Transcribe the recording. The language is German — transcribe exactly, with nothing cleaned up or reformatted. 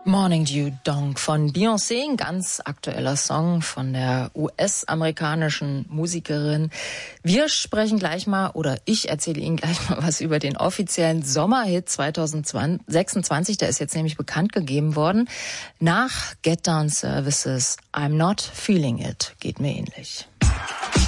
Morning Dew Dong von Beyoncé, ein ganz aktueller Song von der U S-amerikanischen Musikerin. Wir sprechen gleich mal, oder ich erzähle Ihnen gleich mal was über den offiziellen Sommerhit zwanzig sechsundzwanzig. Der ist jetzt nämlich bekannt gegeben worden. Nach Get Down Services, I'm Not Feeling It, geht mir ähnlich.